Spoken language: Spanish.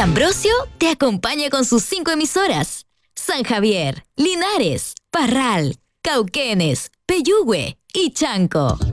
Ambrosio te acompaña con sus 5 emisoras. San Javier, Linares, Parral, Cauquenes, Peyúgue y Chanco.